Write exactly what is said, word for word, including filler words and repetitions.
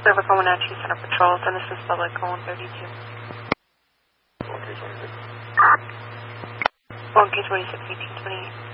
River Comanche Center Patrol, San Francisco Public, one thirty-two. one K twenty-six, eighteen twenty-eight.